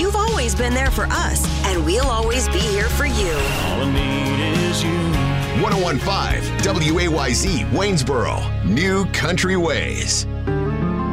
You've always been there for us, and we'll always be here for you. All I need is you. 101.5 WAYZ Waynesboro, New Country Ways.